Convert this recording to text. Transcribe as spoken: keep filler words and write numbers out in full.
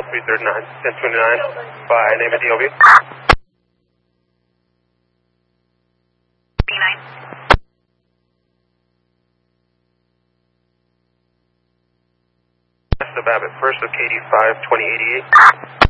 three thirty-nine, ten twenty-nine, by name of D O B. Babbitt, first of K D five twenty eighty-eight.